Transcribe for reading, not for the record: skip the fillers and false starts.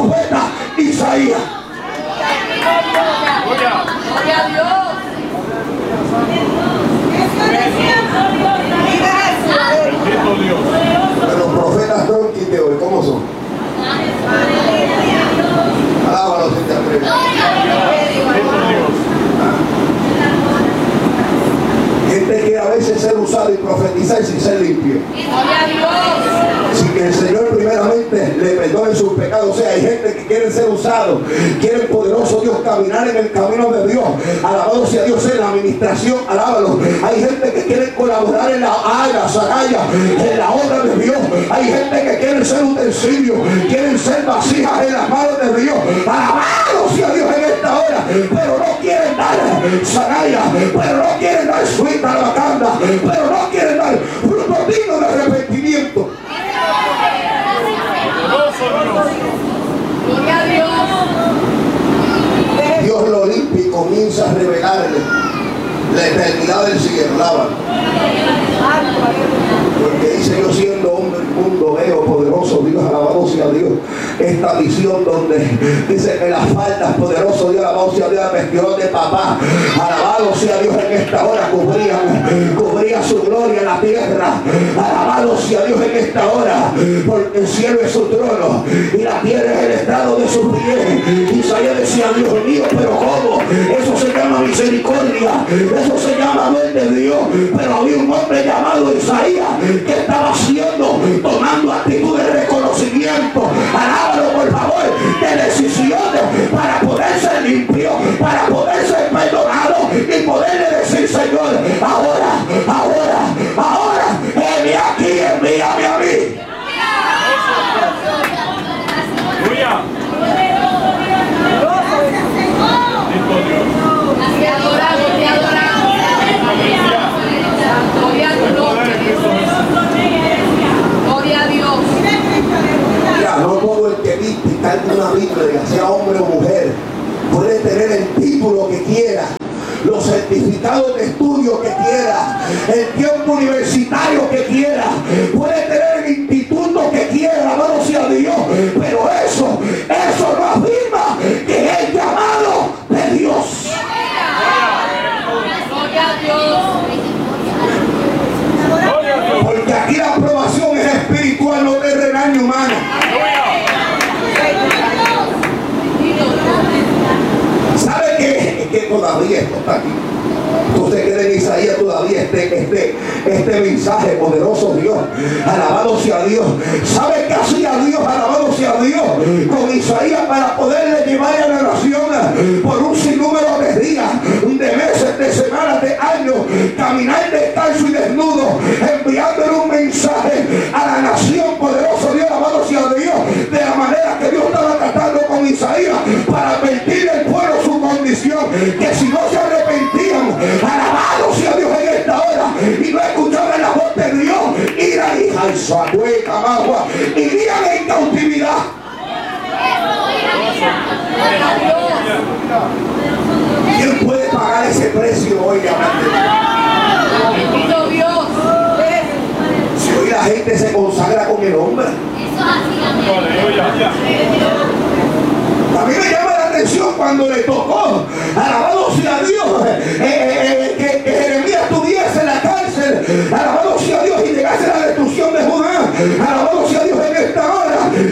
profeta Isaías. Gloria a Dios. Bendito Dios. Pero los profetas tronquis de hoy, ¿cómo son? Alábalo si te atreves. Bendito Dios. Gente que a veces ser usado y profetizar sin ser limpio. Gloria a Dios. Sin que el Señor primeramente le perdone sus pecados. O sea, hay gente que quiere ser usado, quiere el poderoso Dios caminar en el camino de Dios. Alabado sea Dios en la administración, alábalo. Hay gente que quiere colaborar en la sagaya, en la obra de Dios. Hay gente que quiere ser utensilios, quieren ser vasijas en las manos de Dios. Alabado sea Dios en esta hora, pero no quieren dar sagaya, pero no quieren dar suelta a la canda, pero no quieren dar fruto digno de arrepentimiento. Gloria a Dios. Dios lo limpia y comienza a revelarle la eternidad del cielo. Lábalo. Porque dice: yo siendo hombre del mundo veo poderoso Dios, alabado sea Dios, esta visión donde dice que las faldas, poderoso Dios, alabado sea Dios, la vestidura de papá, alabado sea Dios, en esta hora cubría su gloria en la tierra. Alabado sea Dios en esta hora, porque el cielo es su trono y la tierra es el estrado de sus pies. Isaías decía: Dios mío, pero ¿cómo? Eso se llama misericordia, eso se llama amor de Dios. Pero había un hombre llamado Isaías que estaba tomando actitud de reconocimiento, alábalo por favor, de decisiones para poder ser limpio, para poder ser perdonado y poderle decir: Señor, ahora, heme aquí, envíame a mí. Gloria. Bendito Dios. Te adoramos, te adoramos. Gloria a Dios. Gloria a Dios. Mira, no todo el que viste y canta una Biblia, sea hombre o mujer, puede tener el título que quiera, los certificados de estudio que quiera, el tiempo universitario que quiera, puede tener el instituto que quiera, alabado sea Dios, pero eso no afirma que es llamado de Dios. Gloria a Dios. Porque aquí la aprobación es espiritual, no terrenal ni humana. ¿Sabe qué? Es que todavía esto está aquí. Usted cree en Isaías todavía este mensaje poderoso, Dios. Alabado sea Dios. ¿Sabe qué hacía Dios? Alabado sea Dios con Isaías para poderle llevar a la nación por un sinnúmero de días, de meses, de semanas, de años, caminar descalzo y desnudo, enviándole un mensaje a la nación, poderoso Dios, alabado sea Dios, de la manera que Dios estaba tratando con Isaías para advertirle al pueblo su condición, que si no se arrepentían, alabado sea Dios en esta hora, y no escuchaban la voz de Dios, irían en cautividad. ¿Quién puede pagar ese precio hoy? Bendito Dios. Si hoy la gente se consagra con el hombre. Aleluya. A mí me llama la atención cuando le tocó a